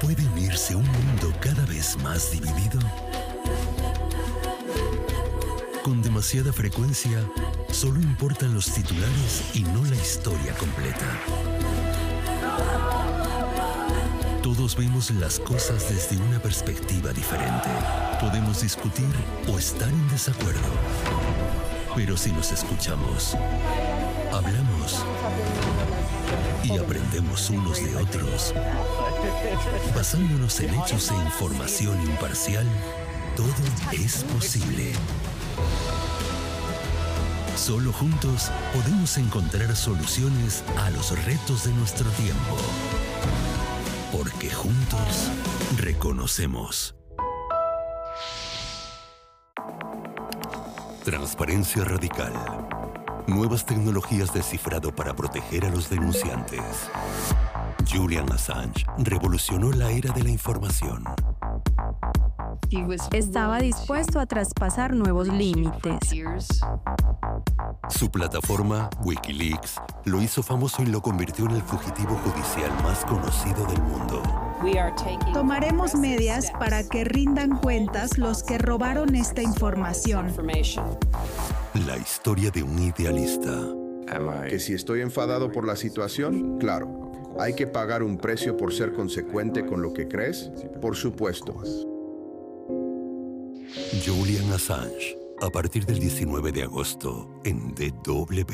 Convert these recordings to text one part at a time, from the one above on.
¿Puede unirse un mundo cada vez más dividido? Con demasiada frecuencia, solo importan los titulares y no la historia completa. Todos vemos las cosas desde una perspectiva diferente. Podemos discutir o estar en desacuerdo. Pero si nos escuchamos, hablamos y aprendemos unos de otros, basándonos en hechos e información imparcial, todo es posible. Solo juntos podemos encontrar soluciones a los retos de nuestro tiempo. Porque juntos reconocemos. Transparencia radical. Nuevas tecnologías de cifrado para proteger a los denunciantes. Julian Assange revolucionó la era de la información. Estaba dispuesto a traspasar nuevos límites. Su plataforma, Wikileaks, lo hizo famoso y lo convirtió en el fugitivo judicial más conocido del mundo. Tomaremos medidas para que rindan cuentas los que robaron esta información. La historia de un idealista. Que si estoy enfadado por la situación, claro. ¿Hay que pagar un precio por ser consecuente con lo que crees? Por supuesto. Julian Assange, a partir del 19 de agosto en DW.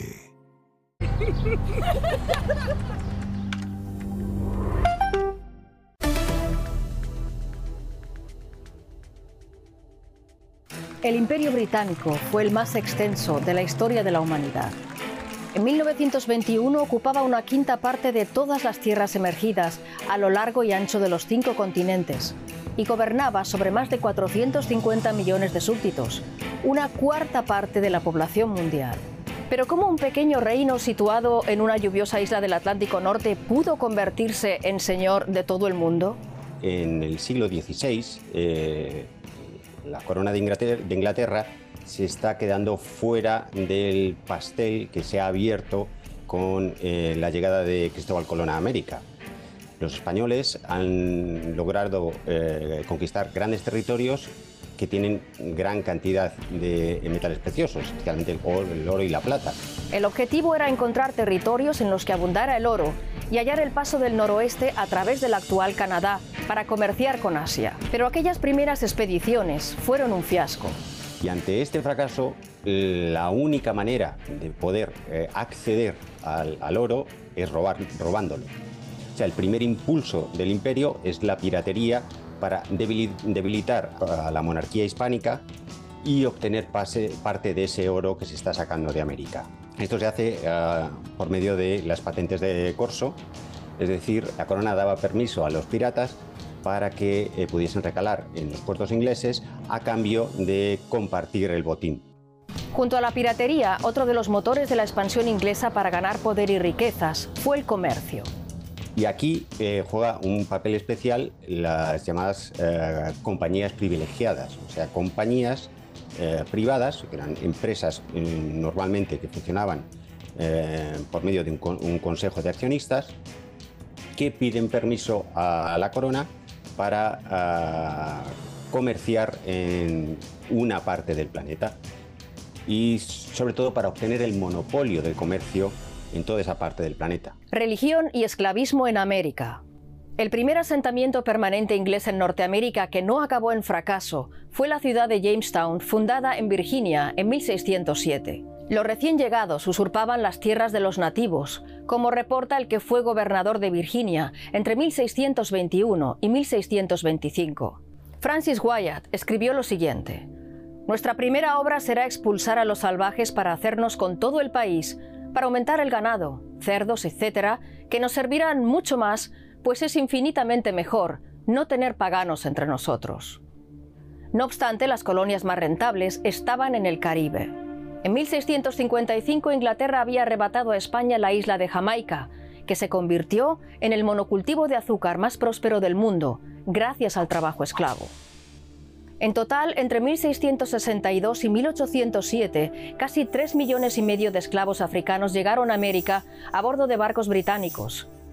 El Imperio Británico fue el más extenso de la historia de la humanidad. En 1921 ocupaba una quinta parte de todas las tierras emergidas a lo largo y ancho de los 5 continentes y gobernaba sobre más de 450 millones de súbditos, una cuarta parte de la población mundial. Pero ¿cómo un pequeño reino situado en una lluviosa isla del Atlántico Norte pudo convertirse en señor de todo el mundo? En el siglo XVI, la corona de Inglaterra se está quedando fuera del pastel que se ha abierto con la llegada de Cristóbal Colón a América. Los españoles han logrado conquistar grandes territorios que tienen gran cantidad de metales preciosos, especialmente el oro y la plata. El objetivo era encontrar territorios en los que abundara el oro y hallar el paso del noroeste a través del actual Canadá para comerciar con Asia. Pero aquellas primeras expediciones fueron un fiasco. Y ante este fracaso, la única manera de poder acceder al oro es robándolo. O sea, el primer impulso del imperio es la piratería para debilitar a la monarquía hispánica y obtener parte de ese oro que se está sacando de América. Esto se hace por medio de las patentes de corso, es decir, la corona daba permiso a los piratas para que pudiesen recalar en los puertos ingleses a cambio de compartir el botín. Junto a la piratería, otro de los motores de la expansión inglesa para ganar poder y riquezas fue el comercio. Y aquí juega un papel especial las llamadas compañías privilegiadas, o sea, compañías privadas, que eran empresas normalmente que funcionaban por medio de un consejo de accionistas, que piden permiso a la corona para comerciar en una parte del planeta y sobre todo para obtener el monopolio del comercio en toda esa parte del planeta. Religión y esclavismo en América. El primer asentamiento permanente inglés en Norteamérica que no acabó en fracaso fue la ciudad de Jamestown, fundada en Virginia en 1607. Los recién llegados usurpaban las tierras de los nativos, como reporta el que fue gobernador de Virginia entre 1621 y 1625. Francis Wyatt escribió lo siguiente: «Nuestra primera obra será expulsar a los salvajes para hacernos con todo el país, para aumentar el ganado, cerdos, etc., que nos servirán mucho más, pues es infinitamente mejor no tener paganos entre nosotros». No obstante, las colonias más rentables estaban en el Caribe. En 1655 Inglaterra había arrebatado a España la isla de Jamaica, que se convirtió en el monocultivo de azúcar más próspero del mundo, gracias al trabajo esclavo. En total, entre 1662 y 1807, casi 3,5 millones de esclavos africanos llegaron a América a bordo de barcos británicos.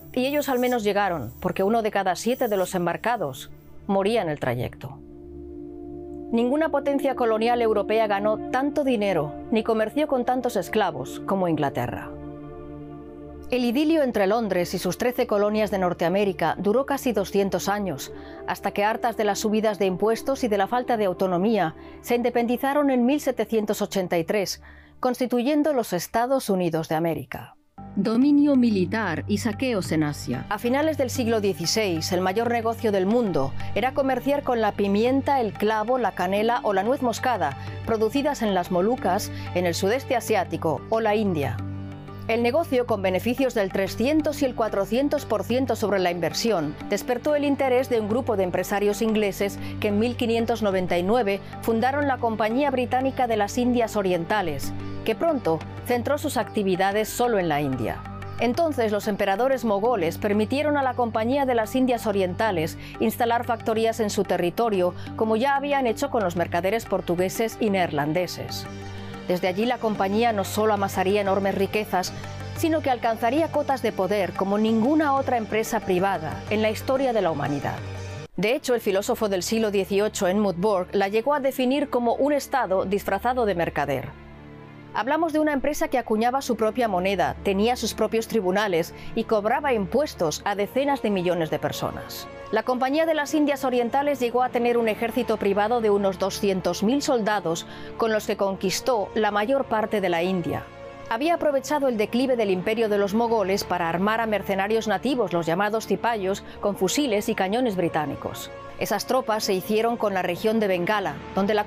Y ellos al menos llegaron, porque 1 de cada 7 de los embarcados moría en el trayecto. Ninguna potencia colonial europea ganó tanto dinero ni comerció con tantos esclavos como Inglaterra. El idilio entre Londres y sus 13 colonias de Norteamérica duró casi 200 años, hasta que, hartas de las subidas de impuestos y de la falta de autonomía, se independizaron en 1783, constituyendo los Estados Unidos de América. Dominio militar y saqueos en Asia. A finales del siglo XVI, el mayor negocio del mundo era comerciar con la pimienta, el clavo, la canela o la nuez moscada, producidas en las Molucas, en el sudeste asiático o la India. El negocio, con beneficios del 300 y el 400% sobre la inversión, despertó el interés de un grupo de empresarios ingleses que en 1599 fundaron la Compañía Británica de las Indias Orientales, que pronto centró sus actividades solo en la India. Entonces los emperadores mogoles permitieron a la Compañía de las Indias Orientales instalar factorías en su territorio, como ya habían hecho con los mercaderes portugueses y neerlandeses. Desde allí la compañía no solo amasaría enormes riquezas, sino que alcanzaría cotas de poder como ninguna otra empresa privada en la historia de la humanidad. De hecho, el filósofo del siglo XVIII, Edmund Burke, la llegó a definir como un Estado disfrazado de mercader. Hablamos de una empresa que acuñaba su propia moneda, tenía sus propios tribunales y cobraba impuestos a decenas de millones de personas. La Compañía de las Indias Orientales llegó a tener un ejército privado de unos 200.000 soldados con los que conquistó la mayor parte de la India. Había aprovechado el declive del imperio de los mogoles para armar a mercenarios nativos, los llamados cipayos, con fusiles y cañones británicos. Esas tropas se hicieron con la región de Bengala, donde la